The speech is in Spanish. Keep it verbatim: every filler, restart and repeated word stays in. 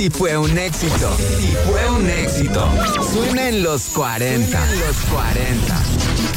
Y fue un éxito. Y fue un éxito. Suena en los cuarenta. Suena en los cuarenta.